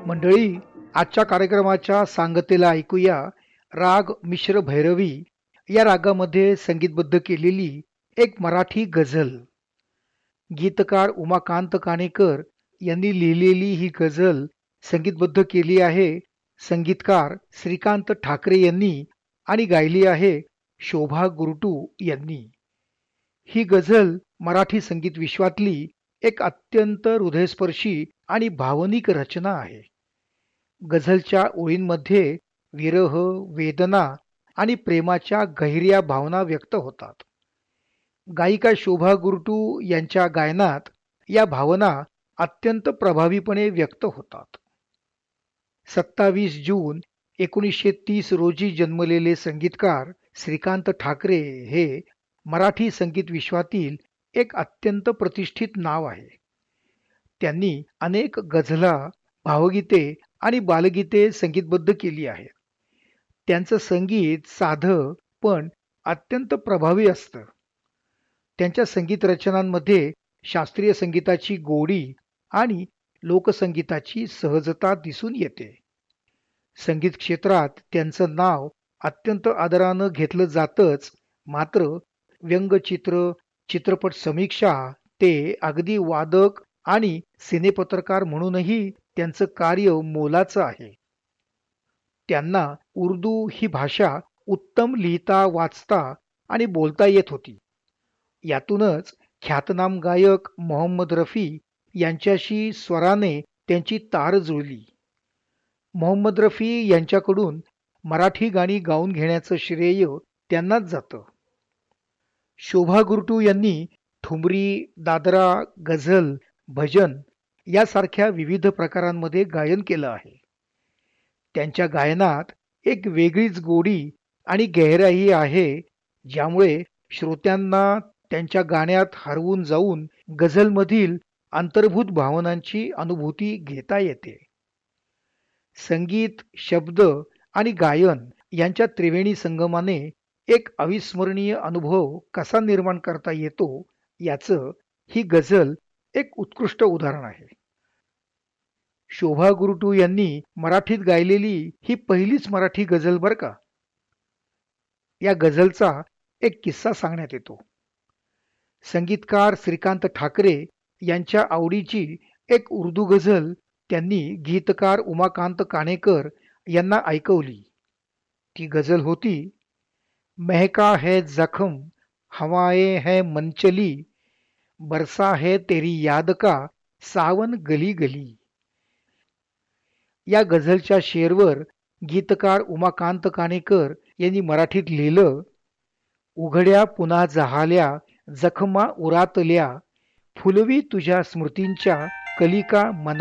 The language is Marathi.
मंडळी, आजच्या कार्यक्रमाच्या सांगतेला ऐकूया राग मिश्र भैरवी या रागामध्ये संगीतबद्ध केलेली एक मराठी गझल. गीतकार उमाकांत काणेकर यांनी लिहिलेली ही गझल संगीतबद्ध केली आहे संगीतकार श्रीकांत ठाकरे यांनी आणि गायली आहे शोभा गुरटू यांनी. ही गझल मराठी संगीत विश्वातली एक अत्यंत हृदयस्पर्शी आणि भावनिक रचना आहे. गझलच्या ओळींमध्ये विरह, वेदना आणि प्रेमाच्या गहिऱ्या भावना व्यक्त होतात. गायिका शोभा गुरटू यांच्या गायनात या भावना अत्यंत प्रभावीपणे व्यक्त होतात. 27 जून 1930 रोजी जन्मलेले संगीतकार श्रीकांत ठाकरे हे मराठी संगीत विश्वातील एक अत्यंत प्रतिष्ठित नाव आहे. त्यांनी अनेक गझला, भावगीते आणि बालगीते संगीतबद्ध केली आहेत. त्यांचं संगीत साधं पण अत्यंत प्रभावी असतं. त्यांच्या संगीत रचनांमध्ये शास्त्रीय संगीताची गोडी आणि लोकसंगीताची सहजता दिसून येते. संगीत क्षेत्रात त्यांचं नाव अत्यंत आदरानं घेतलं जातच, मात्र व्यंगचित्र, चित्रपट समीक्षा ते अगदी वादक आणि सिनेपत्रकार म्हणूनही त्यांचं कार्य मोलाचं आहे. त्यांना उर्दू ही भाषा उत्तम लिहिता, वाचता आणि बोलता येत होती. यातूनच ख्यातनाम गायक मोहम्मद रफी यांच्याशी स्वराने त्यांची तार जुळली. मोहम्मद रफी यांच्याकडून मराठी गाणी गाऊन घेण्याचं श्रेय त्यांनाच जातं. शोभा गुरटू यांनी ठुमरी, दादरा, गझल, भजन यासारख्या विविध प्रकारांमध्ये गायन केलं आहे. त्यांच्या गायनात एक वेगळीच गोडी आणि गहराई आहे, ज्यामुळे श्रोत्यांना त्यांच्या गाण्यात हरवून जाऊन गझलमधील अंतर्भूत भावनांची अनुभूती घेता येते. संगीत, शब्द आणि गायन यांच्या त्रिवेणी संगमाने एक अविस्मरणीय अनुभव कसा निर्माण करता येतो याचं ही गझल एक उत्कृष्ट उदाहरण आहे. शोभा गुरटू यांनी मराठीत गायलेली ही पहिलीच मराठी गझल बर का. या गझलचा एक किस्सा सांगण्यात येतो. संगीतकार श्रीकांत ठाकरे यांच्या आवडीची एक उर्दू गझल त्यांनी गीतकार उमाकांत काणेकर यांना ऐकवली. ती गझल होती, महका है जख्म, हवाएं है मनचली, बरसा है तेरी याद का सावन गली गली. या गझलच्या शेरवर गीतकार उमाकांत काणेकर यांनी मराठीत लिहिलं, उघड्या पुन्हा जहाल्या, जखमा उरातल्या, फुलवी तुझ्या स्मृतींच्या कलिका मना